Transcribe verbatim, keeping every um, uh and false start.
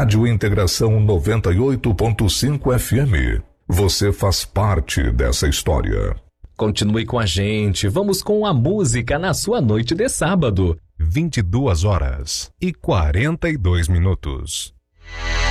Rádio Integração noventa e oito ponto cinco F M. Você faz parte dessa história. Continue com a gente, vamos com a música na sua noite de sábado. vinte e duas horas e quarenta e dois minutos.